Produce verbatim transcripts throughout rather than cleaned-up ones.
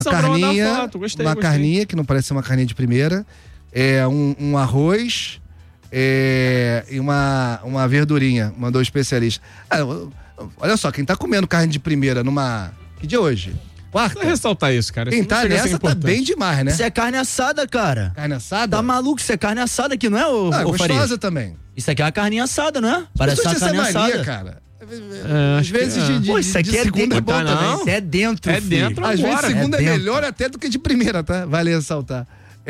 carninha, foto. Gostei, uma gostei. carninha, que não parece ser uma carninha de primeira, é, um, um arroz é, e uma, uma verdurinha, mandou o especialista. Ah, olha só, quem tá comendo carne de primeira numa... Que dia é hoje? Quarta? Não ressaltar isso, cara. Quem Isso tá nessa tá bem demais, né? Isso é carne assada, cara. Carne assada? Tá maluco? Isso é carne assada aqui, não é, ô, Ah, ô Farias? gostosa também. Isso aqui é uma carninha assada, não é? Parece uma carne assada. Cara. É, Às vezes é. de, de, Pô, isso aqui de é segunda é dentro, bom tá, também. não? Isso é dentro, É filho. dentro Às agora. vezes segunda é, É dentro. melhor até do que de primeira, tá? Vale ressaltar.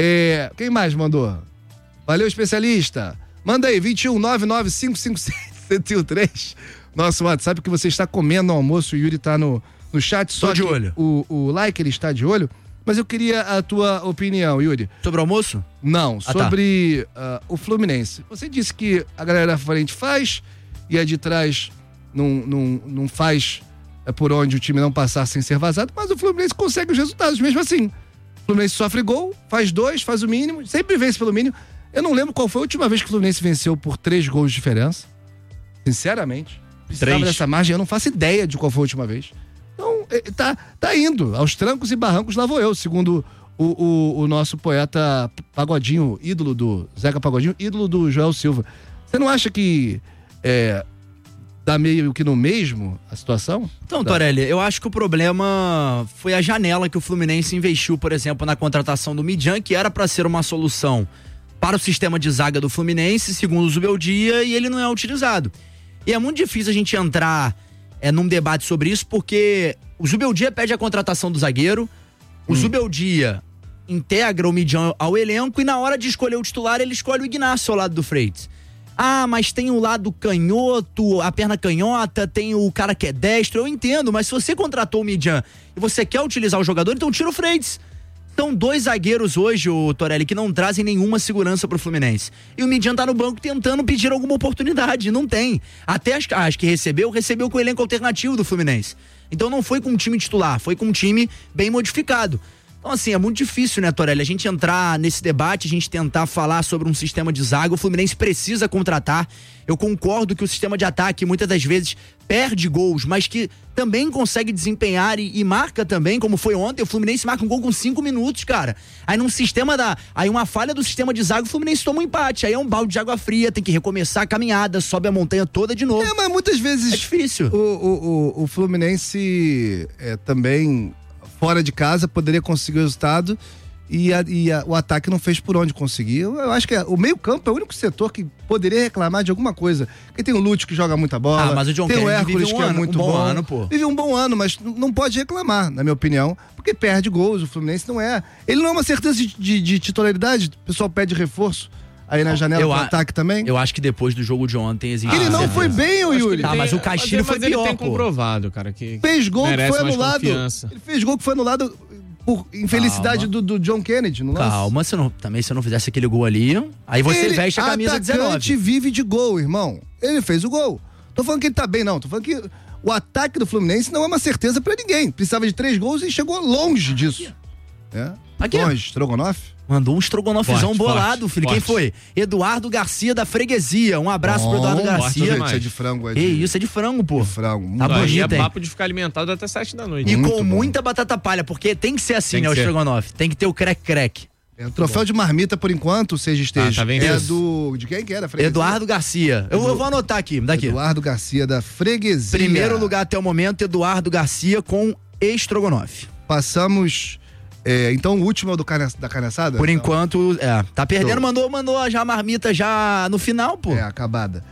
É, quem mais mandou? Valeu, especialista. Manda aí, vinte e um, nove nove cinco cinco sete, sete um três. Nosso WhatsApp que você está comendo no almoço. O Yuri tá no, no chat. Só Tô de que olho. O, o like, ele está de olho. Mas eu queria a tua opinião, Yuri. Sobre o almoço? Não, Ah, sobre tá. uh, o Fluminense. Você disse que a galera da frente faz e a de trás não, não, não faz é, por onde o time não passar sem ser vazado, mas o Fluminense consegue os resultados mesmo assim. O Fluminense sofre gol, faz dois, faz o mínimo, sempre vence pelo mínimo. Eu não lembro qual foi a última vez que o Fluminense venceu por três gols de diferença. Sinceramente. Precisava Três. dessa margem, eu não faço ideia de qual foi a última vez. Então, tá, tá indo. Aos trancos e barrancos lá vou eu, segundo o, o, o nosso poeta Pagodinho, ídolo do Zeca Pagodinho, ídolo do Joel Silva. Você não acha que é, dá meio que no mesmo a situação? Então, Dá. Torelli, eu acho que o problema foi a janela que o Fluminense investiu, por exemplo, na contratação do Midjan, que era para ser uma solução para o sistema de zaga do Fluminense, segundo o Zubeldia, e ele não é utilizado. E é muito difícil a gente entrar é, num debate sobre isso, porque o Zubeldia pede a contratação do zagueiro, o hum. Zubeldia integra o Midjan ao elenco e na hora de escolher o titular, ele escolhe o Ignacio ao lado do Freitas. Ah, mas tem o lado canhoto, a perna canhota, tem o cara que é destro, eu entendo, mas se você contratou o Midjan e você quer utilizar o jogador, então tira o Freitas. São dois zagueiros hoje, o Torelli, que não trazem nenhuma segurança pro Fluminense. E o Midjan tá no banco tentando pedir alguma oportunidade, não tem. Até as, as que recebeu, recebeu com o elenco alternativo do Fluminense. Então não foi com um time titular, foi com um time bem modificado. Então assim, é muito difícil, né, Torelli, a gente entrar nesse debate, a gente tentar falar sobre um sistema de zaga. O Fluminense precisa contratar. Eu concordo que o sistema de ataque muitas das vezes perde gols, mas que também consegue desempenhar e, e marca também, como foi ontem. O Fluminense marca um gol com cinco minutos, cara. Aí num sistema da... Aí uma falha do sistema de zaga, o Fluminense toma um empate. Aí é um balde de água fria, tem que recomeçar a caminhada, sobe a montanha toda de novo. É, mas muitas vezes... É difícil. O, o, o, o Fluminense é, também... fora de casa, poderia conseguir o resultado e, a, e a, o ataque não fez por onde conseguir. Eu, eu acho que é, o meio campo é o único setor que poderia reclamar de alguma coisa. Porque tem o Lute que joga muita bola, ah, mas o John tem o Kennedy Hércules vive um que ano, é muito um bom, bom. ano, pô. Vive um bom ano, mas n- não pode reclamar, na minha opinião, porque perde gols. O Fluminense não é... Ele não é uma certeza de, de, de titularidade. O pessoal pede reforço aí na janela do ataque também. Eu acho que depois do jogo de ontem existe. Ele não foi bem, o Yuri. Ah, mas o Castilho foi mas ele pior, tem pô. comprovado, cara, que Fez gol que merece foi mais anulado. confiança. Ele fez gol que foi anulado por infelicidade do, do John Kennedy. No Calma, se não, também se eu não fizesse aquele gol ali, aí você ele, veste a camisa atacante dezenove. Vive de gol, irmão. Ele fez o gol. Tô falando que ele tá bem, não. Tô falando que o ataque do Fluminense não é uma certeza pra ninguém. Precisava de três gols e chegou longe disso. É? Aqui. Longe, Strogonoff? Mandou um estrogonofezão Forte, bolado, forte, filho. Quem forte. foi? Eduardo Garcia da Freguesia. Um abraço pro Eduardo Bom, Garcia. Isso é de frango, é Que de, isso, é de frango, pô. de frango. Tá Aí é bonito, hein? papo de ficar alimentado até sete da noite. E Muito com bom. muita batata palha, porque tem que ser assim, Tem né, que o ser. estrogonofe. Tem que ter o crack-crack. É, o troféu de marmita, por enquanto, seja esteja. tá vendo é isso? do... De quem que era? Freguesia? Eduardo Garcia. Eu, eu vou anotar aqui, daqui. Eduardo Garcia da Freguesia. Primeiro lugar até o momento, Eduardo Garcia com estrogonofe. Passamos... É, então o último é o do carne, da carne assada? Por Não. enquanto, é. Tá perdendo, Show. mandou, mandou já a marmita já no final, pô. É, acabada.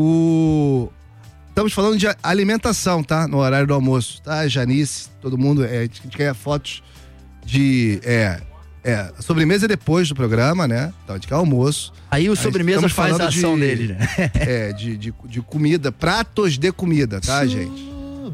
O... Estamos falando de alimentação, tá? No horário do almoço, tá? Janice, todo mundo, é, a gente quer fotos de... É, é, a sobremesa é depois do programa, né? Então a gente quer almoço. Aí o Aí sobremesa estamos faz a falando ação de- dele, né? É, de, de, de comida, pratos de comida, tá, gente?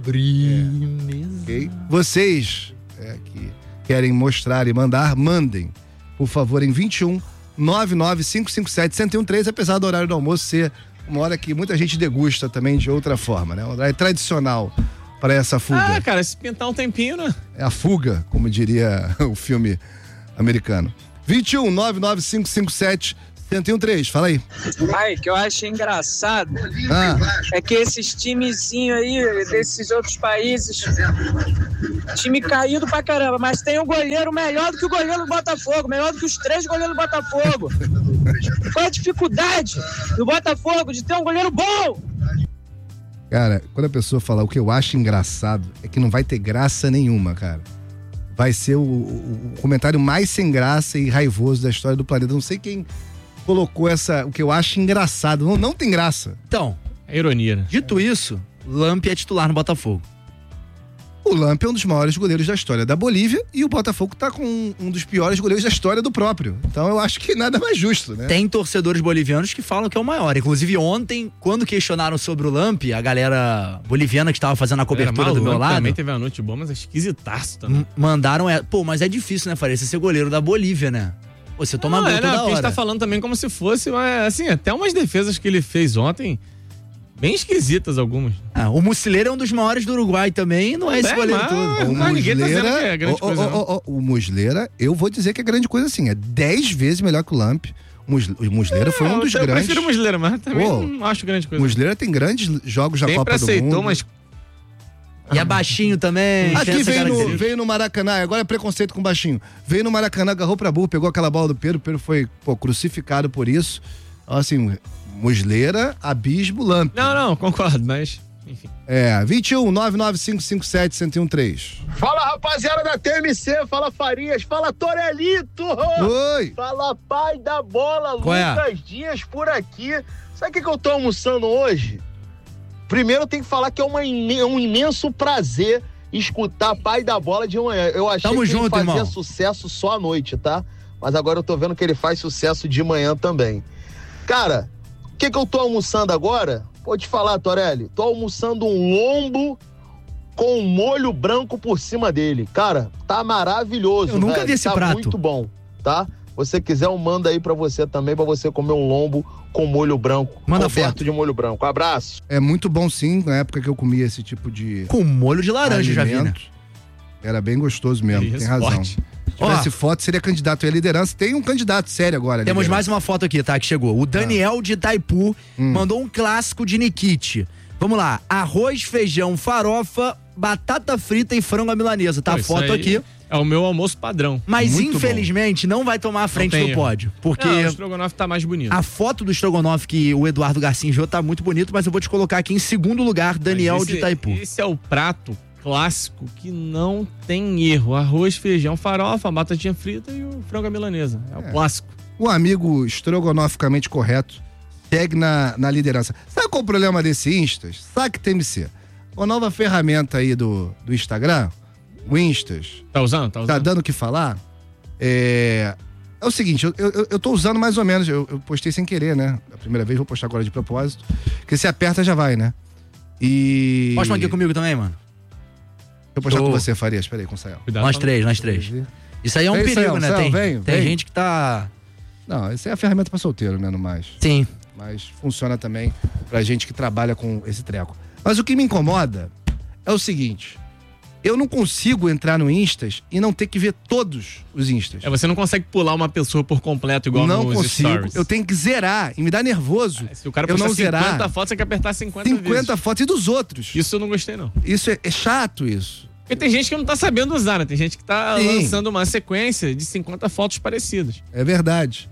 Sobremesa. Ok? Vocês é, que querem mostrar e mandar, mandem, por favor, em vinte e um, nove nove cinco cinco sete, um zero um três, apesar do horário do almoço ser uma hora que muita gente degusta também de outra forma, né? Um horário tradicional para essa fuga. Ah, cara, se pintar um tempinho, né? É a fuga, como diria o filme americano. vinte e um, nove nove cinco cinco sete, cento e um três, fala aí. Ai, que eu acho engraçado Ah, é que esses timezinhos aí, desses outros países, time caído pra caramba, mas tem um goleiro melhor do que o goleiro do Botafogo, melhor do que os três goleiros do Botafogo. Qual a dificuldade do Botafogo de ter um goleiro bom? cara, quando a pessoa fala o que eu acho engraçado, é que não vai ter graça nenhuma, cara. Vai ser o, o, o comentário mais sem graça e raivoso da história do planeta. Não sei quem colocou essa, o que eu acho engraçado. Não, não tem graça. Então, É ironia, né? dito isso, Lamp é titular no Botafogo. O Lamp é um dos maiores goleiros da história da Bolívia e o Botafogo tá com um, um dos piores goleiros da história do próprio. Então eu acho que nada mais justo, né? Tem torcedores bolivianos que falam que é o maior. Inclusive, ontem, quando questionaram sobre o Lamp, a galera boliviana que estava fazendo a cobertura Era do meu maluco, lado, Também teve uma noite boa, mas é esquisitaço também. m- mandaram. É, pô, mas é difícil, né, Faria? Você ser goleiro da Bolívia, né? Pô, você toma Não, gol é, toda não, porque a hora. gente tá falando também como se fosse, mas, assim, até umas defesas que ele fez ontem, bem esquisitas algumas. Ah, o Muslera é um dos maiores do Uruguai também, não é esse É, goleiro mas- todo. O Mas ninguém tá dizendo Muslera, que é grande o, coisa, o, o, o, o Muslera, eu vou dizer que é grande coisa assim, é dez vezes melhor que o Lamp. O Mus- o Muslera foi um dos eu grandes. prefiro o Muslera, mas também Pô, não acho grande O coisa. Muslera tem grandes jogos da Sempre Copa do aceitou, Mundo. mas E é baixinho também. tem Aqui essa veio no, característica. veio no Maracanã, agora é preconceito com baixinho. Veio no Maracanã, agarrou pra burro, pegou aquela bola do Pedro, o Pedro foi pô, crucificado por isso. Então, assim, Muslera, Abismo, Lamp. Não, não, concordo, mas enfim. É, vinte e um, nove nove cinco cinco sete, um zero um três. Fala, rapaziada da T M C, fala Farias, fala Torelito, Oi! fala pai da bola, Qual é? Lucas Dias por aqui. Sabe o que, que eu tô almoçando hoje? Primeiro tem que falar que é uma imen- é um imenso prazer escutar pai da bola de manhã. Eu achei Tamo que junto, ele fazia irmão. sucesso só à noite, tá? Mas agora eu tô vendo que ele faz sucesso de manhã também. Cara, o que, que eu tô almoçando agora? Vou te falar, Torelli. Tô almoçando um lombo com um molho branco por cima dele. Cara, tá maravilhoso. Eu nunca velho. vi esse tá prato. muito bom, tá? Você quiser, eu mando aí pra você também, pra você comer um lombo com molho branco. Manda coberto foto. de molho branco. Abraço. É muito bom sim, na época que eu comia esse tipo de Com molho de laranja, já vi, né? alimento. Era bem gostoso mesmo, Isso, tem razão. forte. Se tivesse foto, seria candidato à liderança. Tem um candidato sério agora. à Temos liderança. mais uma foto aqui, tá? Que chegou. O Daniel de Itaipu Hum. mandou um clássico de Nikit. Vamos lá. Arroz, feijão, farofa, batata frita e frango à milanesa. Tá Pô, a isso foto aí aqui. É o meu almoço padrão. Mas Muito infelizmente não vai tomar a frente tem do erro. pódio. Porque Não, o estrogonofe tá mais bonito. a foto do estrogonofe que o Eduardo Garcia enviou tá muito bonito, mas eu vou te colocar aqui em segundo lugar, Daniel Mas de esse- Itaipu. Esse é o prato clássico que não tem erro. Arroz, feijão, farofa, batatinha frita e o frango à milanesa. É o clássico. O amigo estrogonoficamente correto segue na, na liderança. Sabe qual é o problema desse Instas? Sabe que tem que ser. Uma nova ferramenta aí do, do Instagram, o Instas, Tá usando? Tá tá usando? dando o que falar. É, é o seguinte, eu, eu, eu tô usando mais ou menos, eu, eu postei sem querer, né? A primeira vez, vou postar agora de propósito. Porque se aperta, já vai, né? E... Posta uma aqui comigo também, mano. Deixa eu postar Show. com você, Farias. Peraí, com o Sael. Cuidado Nós pra- três, nós três. Isso aí é um Vem, perigo, Sayão, né? Sayão, Tem, vem, tem vem. gente que tá... Não, essa é a ferramenta pra solteiro, né? No mais. Sim. Mas funciona também pra gente que trabalha com esse treco. Mas o que me incomoda é o seguinte: eu não consigo entrar no Instas e não ter que ver todos os Instas. É, você não consegue pular uma pessoa por completo igual não nos consigo. stories. Eu tenho que zerar e me dá nervoso. Se o cara eu postar não cinquenta zerar fotos, você quer apertar cinquenta, cinquenta vezes. fotos e dos outros. Isso eu não gostei, não. Isso é, é chato, isso. Porque tem gente que não tá sabendo usar, né? Tem gente que tá Sim. lançando uma sequência de cinquenta fotos parecidas. É verdade.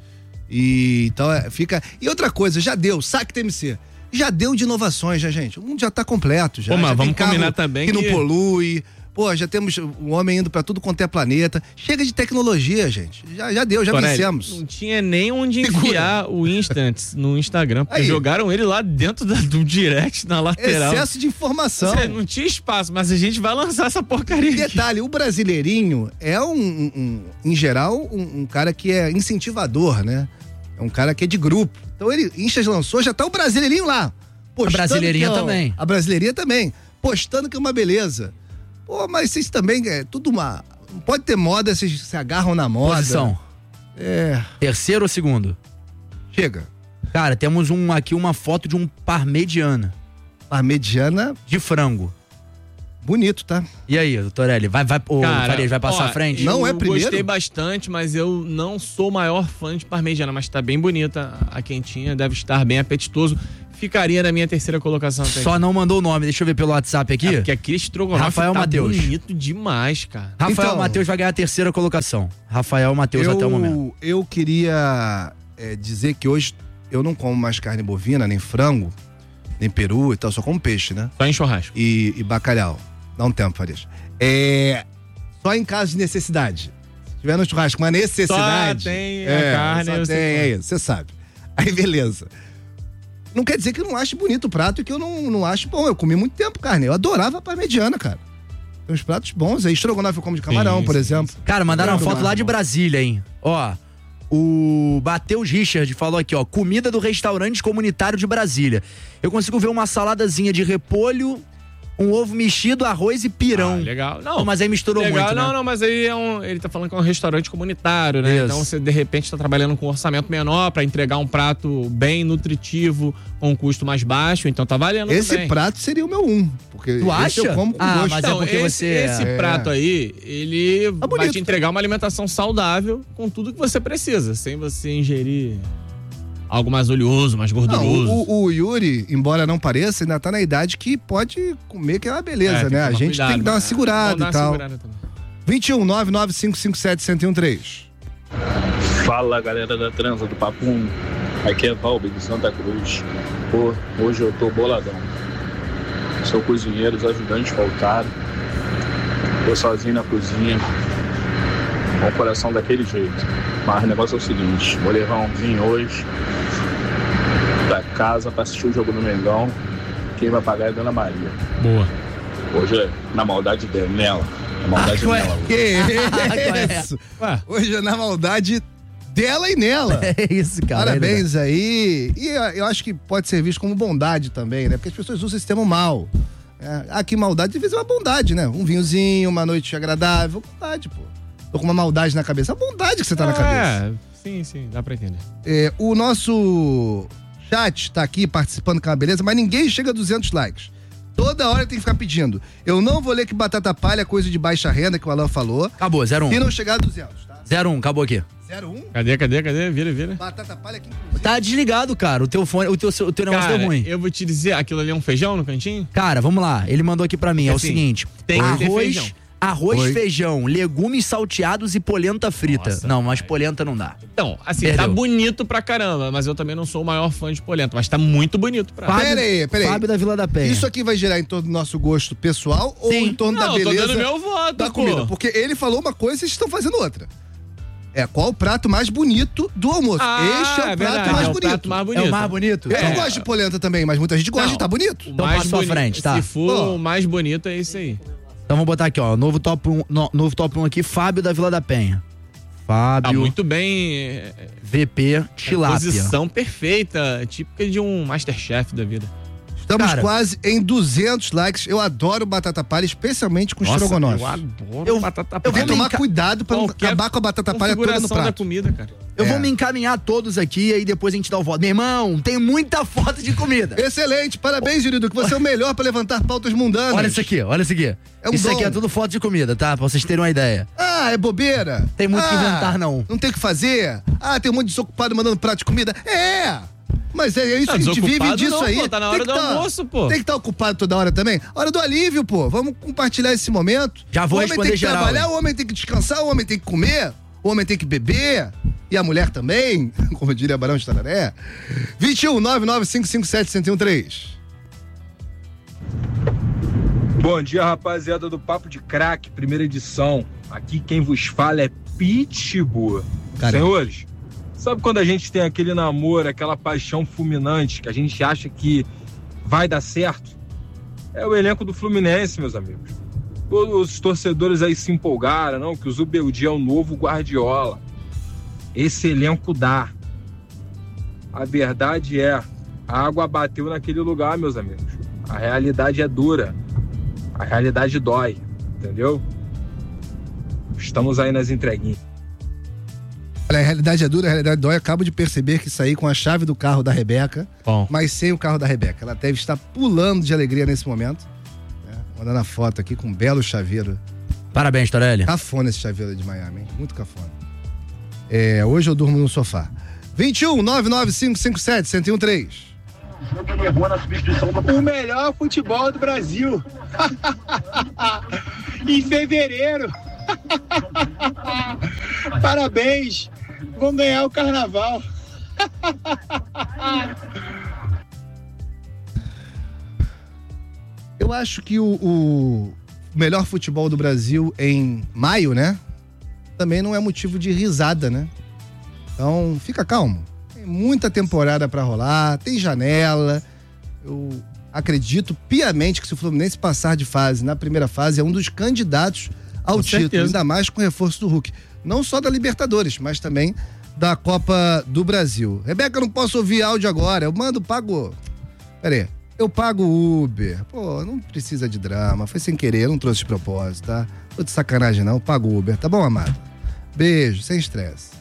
E então é, fica. E outra coisa, já deu, saque T M C. Já deu de inovações, já, gente. O mundo já tá completo. Já, Pô, mas já tem vamos carro combinar também que, que- não polui. Pô, já temos o homem indo pra tudo quanto é planeta. Chega de tecnologia, gente. Já, já deu, já Torelli, vencemos. Não tinha nem onde Segura. enfiar o Instants no Instagram, porque Aí. jogaram ele lá dentro da- do direct, na lateral. Excesso de informação. Você não tinha espaço, mas a gente vai lançar essa porcaria aqui. Detalhe, o brasileirinho é um, um- um- em geral, um, um cara que é incentivador, né? É um cara que é de grupo. Então ele, Instas lançou, já tá o brasileirinho lá. postando brasileirinha que é um- também. A brasileirinha também. Postando que é uma beleza. Pô, mas vocês também, é tudo uma... Não pode ter moda, vocês se agarram na moda. Posição. É, Terceiro ou segundo? chega. Cara, temos um, aqui uma foto de um parmegiana A mediana, de frango. Bonito, tá? E aí, Torelli, vai, vai, o Cara, Farias vai passar ó, à frente? Não é eu primeiro? Gostei bastante, mas eu não sou o maior fã de parmegiana, mas tá bem bonita a quentinha, deve estar bem apetitoso. Ficaria na minha terceira colocação até Só aqui. não mandou o nome, deixa eu ver pelo WhatsApp aqui. É porque aqui Estrogonofe Rafael tá Mateus. bonito demais, cara. Rafael Então- Matheus vai ganhar a terceira colocação. Rafael Matheus até o momento. Eu, eu queria é, dizer que hoje eu não como mais carne bovina, nem frango, nem peru e tal, só como peixe, né? Só em churrasco. E, e bacalhau. Dá um tempo, Farias. É, só em caso de necessidade. Se tiver no churrasco uma necessidade... Só tem a é, carne, Só eu tem, sei é como. isso, você sabe. Aí, beleza. Não quer dizer que eu não ache bonito o prato e que eu não, não acho bom. Eu comi muito tempo carne. Eu adorava a parmegiana, cara. Tem uns pratos bons aí. Estrogonofe eu como de camarão, Sim, por sim, exemplo. Cara, mandaram uma Lembro foto lá mais, de irmão. Brasília, hein? Ó, o Bateus Richard falou aqui, ó, comida do restaurante comunitário de Brasília. Eu consigo ver uma saladazinha de repolho, um ovo mexido, arroz e pirão. Ah, legal. Não, Não, mas aí misturou legal, muito, não, né? não, mas aí é um, ele tá falando que é um restaurante comunitário, né? Isso. Então você de repente tá trabalhando com um orçamento menor pra entregar um prato bem nutritivo, com um custo mais baixo, então tá valendo Esse também. prato seria o meu um. Porque Tu esse acha? eu como com Ah, gosto. mas é Então, porque esse, você- esse é. prato aí, ele vai bonito, te entregar uma alimentação saudável com tudo que você precisa, sem você ingerir algo mais oleoso, mais Não, gorduroso. o, o Yuri, embora não pareça, ainda tá na idade que pode comer, que é uma beleza, É, tem que né? A tomar gente cuidado, tem que dar uma né? segurada Vamos dar e uma tal. segurada também. vinte e um, nove nove cinco cinco sete, um zero um três. Fala, galera da Transa do Papum. Aqui é Valber de Santa Cruz. Pô, hoje eu tô boladão. Sou cozinheiro, os ajudantes faltaram. Tô sozinho na cozinha. Com o coração daquele jeito. Mas o negócio é o seguinte: vou levar um vinho hoje pra casa pra assistir o jogo do Mengão. Quem vai pagar é a Dona Maria. Boa. Hoje é na maldade dela, nela. Na maldade Ah, ué. dela. Que é? isso? Ué. Hoje é na maldade dela e nela. É isso, cara. Parabéns aí. E ah, eu acho que pode ser visto como bondade também, né? Porque as pessoas usam esse termo mal. É, aqui maldade deve ser uma bondade, né? Um vinhozinho, uma noite agradável. Bondade, pô. Tô com uma maldade na cabeça. A bondade que você tá na cabeça. É, sim, sim, dá pra entender. É, o nosso chat tá aqui participando com uma beleza, mas ninguém chega a duzentos likes. Toda hora tem que ficar pedindo. Eu não vou ler que batata palha é coisa de baixa renda, que o Alan falou. Acabou, zero um. Se não chegar a duzentos, tá? zero um, acabou aqui. zero um, Cadê, cadê, cadê? Vira, vira. batata palha aqui, inclusive. Tá desligado, cara. O teu fone, o teu, o teu negócio Cara, deu ruim. eu vou te dizer, aquilo ali é um feijão no cantinho? Cara, vamos lá. Ele mandou aqui pra mim. É o Assim, seguinte: tem que ter arroz, feijão. arroz, Oi. feijão, legumes salteados e polenta frita. Nossa, não, mas pai. polenta não dá. Então, assim, Perdeu. tá bonito pra caramba, mas eu também não sou o maior fã de polenta, mas tá muito bonito pra Fábio- Pera aí, pera aí. Fábio da Vila da Penha. Isso aqui vai gerar em torno do nosso gosto pessoal ou Sim. em torno Não, da eu tô beleza dando meu voto, da pô. comida? Porque ele falou uma coisa e vocês estão fazendo outra. É, qual o prato mais bonito do almoço? Ah, este é o é prato verdade, mais é o bonito. prato mais É bonito. o mais bonito? Eu É. não gosto de polenta também, mas muita gente gosta Não. de tá bonito. O Então mais passa à bonito- frente, tá? Se for Ó. o mais bonito, é esse aí. Então vamos botar aqui, ó. Novo top um, no- novo top um aqui, Fábio da Vila da Penha. Tá Fábio, muito bem. é, V P, tilápia. Posição perfeita, típica de um Masterchef da vida. Estamos Cara. quase em duzentos likes. Eu adoro batata palha, especialmente com estrogonofe. eu adoro Eu- batata eu Tem palha. que tomar enca- cuidado pra não Qualquer acabar com a batata palha toda no configuração da prato. comida, cara. Eu É. vou me encaminhar todos aqui e aí depois a gente dá o voto. Meu irmão, tem muita foto de comida. Excelente, parabéns, Jurido, que você é o melhor pra levantar pautas mundanas. Olha isso aqui, olha isso aqui. É um isso dom. aqui é tudo foto de comida, tá? Pra vocês terem uma ideia. Ah, é bobeira? Tem muito ah, que inventar, não. Não tem o que fazer? Ah, tem um monte de desocupado mandando prato de comida? É! Mas é isso, Não, a gente vive desocupado disso não, aí. pô, tá na Tem hora que do tá- almoço, pô. Tem que estar ocupado toda hora também. Hora do alívio, pô. Vamos compartilhar esse momento. Já vou o homem responder tem que geral, trabalhar, hein? o homem tem que descansar, o homem tem que comer, o homem tem que beber. E a mulher também, como diria Barão de Tararé. vinte e um, nove nove cinco cinco sete, um zero um três. Bom dia, rapaziada do Papo de Crack, primeira edição. Aqui quem vos fala é Pitbull. Cara. Senhores, sabe quando a gente tem aquele namoro, aquela paixão fulminante, que a gente acha que vai dar certo? É o elenco do Fluminense, meus amigos. Todos os torcedores aí se empolgaram, não? Que o Zubeldia é o novo Guardiola. Esse elenco dá. A verdade é, a água bateu naquele lugar, meus amigos. A realidade é dura. A realidade dói, entendeu? Estamos aí nas entreguinhas. Olha, a realidade é dura, a realidade dói. Acabo de perceber que saí com a chave do carro da Rebeca, Bom. mas sem o carro da Rebeca. Ela deve estar pulando de alegria nesse momento. né? Mandando a foto aqui com um belo chaveiro. Parabéns, Torelli. Cafona esse chaveiro de Miami, hein? Muito cafona. É, hoje eu durmo no sofá. vinte e um, nove nove cinco cinco sete, um zero um três. O melhor futebol do Brasil. Em fevereiro. Parabéns. Vão ganhar o carnaval. Eu acho que o, o melhor futebol do Brasil em maio, né? Também não é motivo de risada, né? Então, fica calmo. Tem muita temporada pra rolar, tem janela. Eu acredito piamente que se o Fluminense passar de fase na primeira fase, é um dos candidatos ao Com título, certeza. ainda mais com o reforço do Hulk. Não só da Libertadores, mas também da Copa do Brasil. Rebeca, eu não posso ouvir áudio agora. Eu mando, pago. Pera aí. Eu pago Uber. Pô, não precisa de drama. Foi sem querer, eu não trouxe de propósito, tá? Tô de sacanagem não, eu pago Uber. Tá bom, amado? Beijo, sem estresse.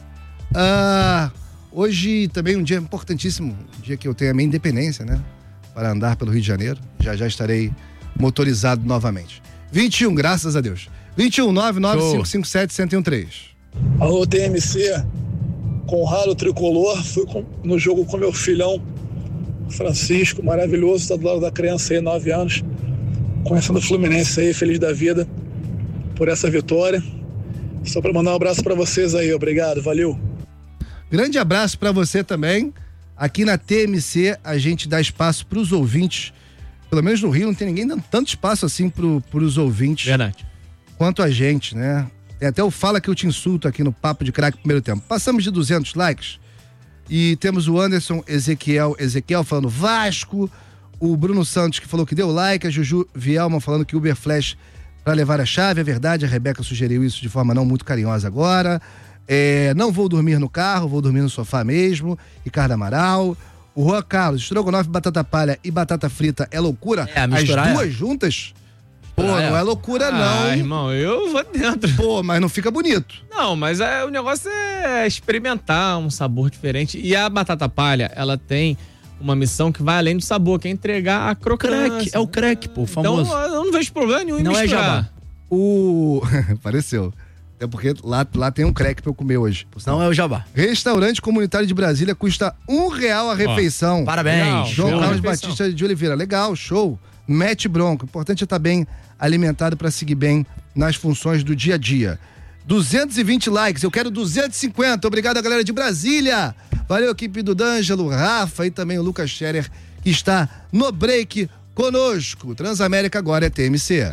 Ah, hoje também um dia importantíssimo, um dia que eu tenho a minha independência, né? Para andar pelo Rio de Janeiro. Já já estarei motorizado novamente. vinte e um, graças a Deus. vinte e um, nove nove cinco cinco sete, um zero um três. Alô, T M C. Conrado Tricolor. Fui com- no jogo com meu filhão Francisco, maravilhoso, tá do lado da criança aí, nove anos. Conhecendo o Fluminense aí, feliz da vida por essa vitória. Só para mandar um abraço para vocês aí, obrigado, valeu. Grande abraço pra você também. Aqui na T M C a gente dá espaço pros ouvintes. Pelo menos no Rio não tem ninguém dando tanto espaço assim pro, pros ouvintes. Verdade. Quanto a gente, né? Tem até o Fala Que Eu Te Insulto aqui no Papo de Craque primeiro tempo. Passamos de duzentos likes e temos o Anderson Ezequiel Ezequiel falando Vasco, o Bruno Santos que falou que deu like, a Juju Vielma falando que Uber Flash pra levar a chave, é verdade, a Rebeca sugeriu isso de forma não muito carinhosa agora. É, não vou dormir no carro, vou dormir no sofá mesmo. Ricardo Amaral. O Juan Carlos, estrogonofe, batata palha e batata frita é loucura? É, As misturar duas é. juntas? Pô, Misturar não é. é loucura Ah, não. irmão, eu vou dentro. Pô, mas não fica bonito. Não, mas é, o negócio é experimentar um sabor diferente. E a batata palha, ela tem uma missão que vai além do sabor, que é entregar a crocância. Crack, é o crack, pô, o famoso. Então eu não vejo problema nenhum em Não é misturar. jabá. O... Pareceu. Até porque lá, lá tem um crack pra eu comer hoje. Não é o jabá. Restaurante Comunitário de Brasília custa um real a refeição. Parabéns. Legal. João Bela Carlos refeição. Batista de Oliveira. Legal, show. Mete bronco. O importante é estar bem alimentado para seguir bem nas funções do dia a dia. duzentos e vinte likes, eu quero duzentos e cinquenta. Obrigado a galera de Brasília. Valeu, equipe do D'Angelo, Rafa e também o Lucas Scherer, que está no break conosco. Transamérica agora é T M C.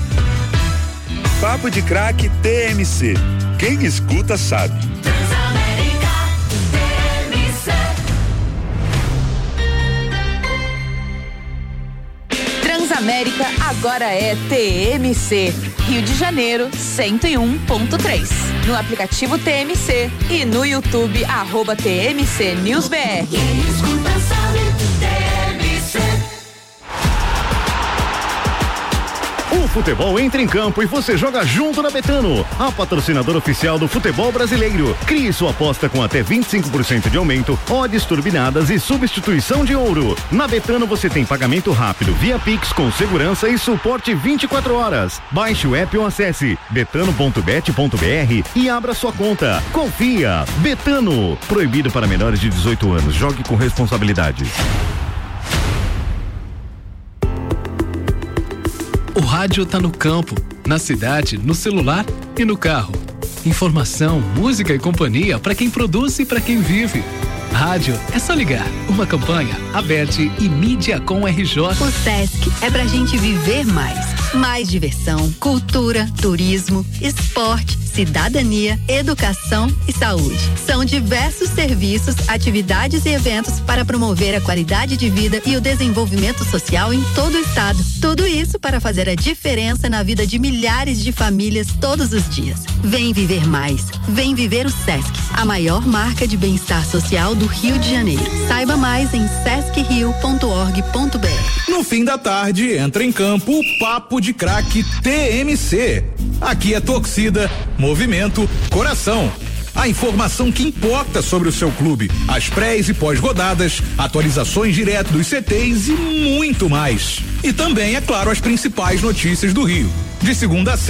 Papo de Craque T M C. Quem escuta sabe. Transamérica agora é T M C. Rio de Janeiro, cento e um ponto três. No aplicativo T M C e no YouTube, arroba T M C News B R. O futebol entra em campo e você joga junto na Betano, a patrocinadora oficial do futebol brasileiro. Crie sua aposta com até vinte e cinco por cento de aumento, odds turbinadas e substituição de ouro. Na Betano você tem pagamento rápido via Pix com segurança e suporte vinte e quatro horas. Baixe o app ou acesse betano ponto bet ponto br e abra sua conta. Confia. Betano. Proibido para menores de dezoito anos. Jogue com responsabilidade. O rádio tá no campo, na cidade, no celular e no carro. Informação, música e companhia para quem produz e para quem vive. Rádio é só ligar. Uma campanha, Aberte e Mídia com R J. O Sesc é pra gente viver mais. Mais diversão, cultura, turismo, esporte, cidadania, educação e saúde. São diversos serviços, atividades e eventos para promover a qualidade de vida e o desenvolvimento social em todo o estado. Tudo isso para fazer a diferença na vida de milhares de famílias todos os dias. Vem viver mais. Vem viver o Sesc, a maior marca de bem-estar social do Rio de Janeiro. Saiba mais em sesc rio ponto org ponto br. No fim da tarde, entra em campo o Papo de Craque T M C. Aqui é torcida, movimento, coração. A informação que importa sobre o seu clube, as prés e pós-rodadas, atualizações direto dos C Tês e muito mais. E também, é claro, as principais notícias do Rio. De segunda a